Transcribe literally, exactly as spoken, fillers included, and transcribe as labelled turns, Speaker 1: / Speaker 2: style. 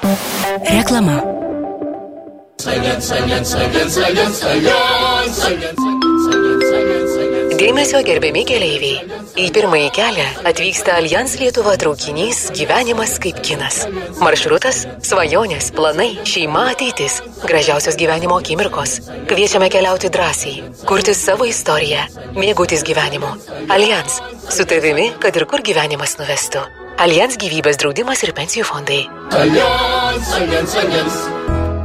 Speaker 1: Reklama. Dėmesio gerbiami keleiviai. Į pirmąjį kelią atvyksta Allianz Lietuva traukinys Gyvenimas kaip kinas. Maršrutas – svajonės, planai, šeima, ateitis, gražiausios gyvenimo akimirkos. Kviečiame keliauti drąsiai, kurti savo istoriją, mėgautis gyvenimu. Allianz – su tavimi, kad ir kur gyvenimas nuvestų. Allianz gyvybės draudimas ir pensijų fondai. Allianz, Allianz, Allianz.